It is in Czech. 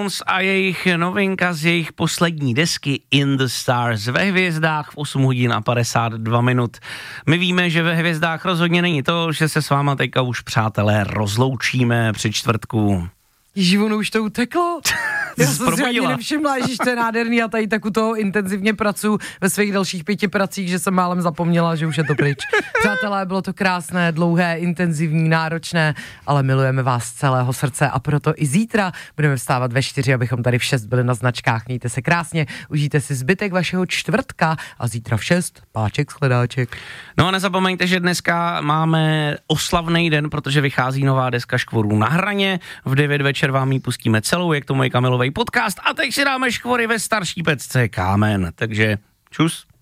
Stones a jejich novinka z jejich poslední desky In the Stars ve hvězdách v 8 hodin a 52 minut. My víme, že ve hvězdách rozhodně není to, že se s váma teďka už, přátelé, rozloučíme při čtvrtku. Ježí, ono už to uteklo. Já jsem si ani nevšimla, že to je nádherný a tady tak u toho intenzivně pracuji ve svých dalších 5 pracích, že jsem málem zapomněla, že už je to pryč. Přátelé, bylo to krásné, dlouhé, intenzivní, náročné, ale milujeme vás z celého srdce a proto i zítra budeme vstávat ve 4, abychom tady v 6 byli na značkách. Mějte se krásně, užijte si zbytek vašeho čtvrtka a zítra v 6 páček shledáček. No a nezapomeňte, že dneska máme oslavný den, protože vychází nová deska Škvorů na hraně. V 9 večer vám ji pustíme celou, jak to můj Kamilovej podcast a teď si dáme Škvory ve starší pecce Kámen. Takže čus.